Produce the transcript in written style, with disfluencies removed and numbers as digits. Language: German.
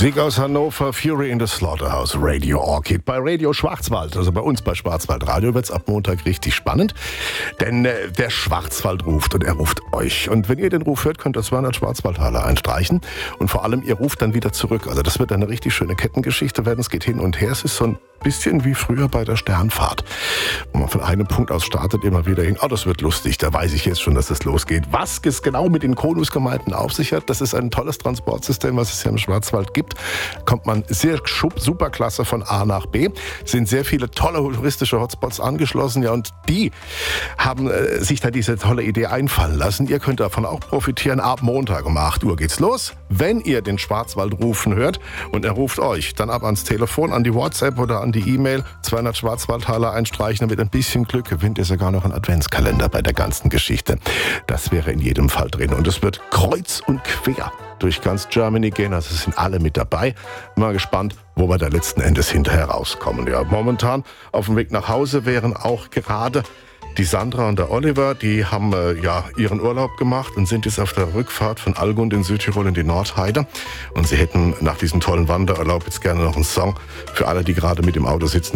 Musik aus Hannover, Fury in the Slaughterhouse, Radio Orchid bei Radio Schwarzwald. Also bei uns bei Schwarzwaldradio wird es ab Montag richtig spannend, denn der Schwarzwald ruft und er ruft euch. Und wenn ihr den Ruf hört, könnt ihr 200 Schwarzwaldtaler einstreichen und vor allem ihr ruft dann wieder zurück. Also das wird eine richtig schöne Kettengeschichte werden. Es geht hin und her. Es ist so ein bisschen wie früher bei der Sternfahrt, wo man von einem Punkt aus startet, immer wieder hin. Oh, das wird lustig, da weiß ich jetzt schon, dass es losgeht. Was es genau mit den Konusgemeinden auf sich hat, das ist ein tolles Transportsystem, was es hier im Schwarzwald gibt. Kommt man sehr superklasse von A nach B. Sind sehr viele tolle touristische Hotspots angeschlossen, ja, und die haben sich da diese tolle Idee einfallen lassen. Ihr könnt davon auch profitieren. Ab Montag um 8 Uhr geht's los. Wenn ihr den Schwarzwald rufen hört und er ruft euch, dann ab ans Telefon, an die WhatsApp oder an die E-Mail, 200 Schwarzwaldtaler einstreichen. Mit ein bisschen Glück gewinnt ihr sogar noch einen Adventskalender bei der ganzen Geschichte. Das wäre in jedem Fall drin. Und es wird kreuz und quer durch ganz Germany gehen. Also sind alle mit dabei. Mal gespannt, wo wir da letzten Endes hinterher rauskommen. Ja, momentan auf dem Weg nach Hause wären auch gerade die Sandra und der Oliver, die haben ihren Urlaub gemacht und sind jetzt auf der Rückfahrt von Allgund in Südtirol in die Nordheide. Und sie hätten nach diesem tollen Wanderurlaub jetzt gerne noch einen Song für alle, die gerade mit im Auto sitzen.